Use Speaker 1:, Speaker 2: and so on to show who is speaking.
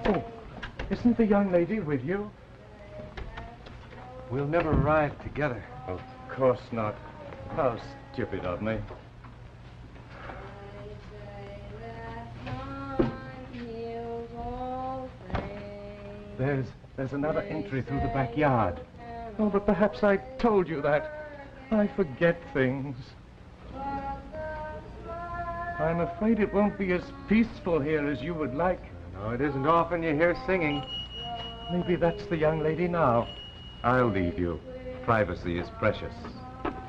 Speaker 1: Oh, isn't the young lady with you?
Speaker 2: We'll never arrive together.
Speaker 1: Of course not. How stupid of me. There's another entry through the backyard. Oh, but perhaps I told you that. I forget things. I'm afraid it won't be as peaceful here as you would like.
Speaker 2: No, it isn't often you hear singing.
Speaker 1: Maybe that's the young lady now.
Speaker 2: I'll leave you. Privacy is precious.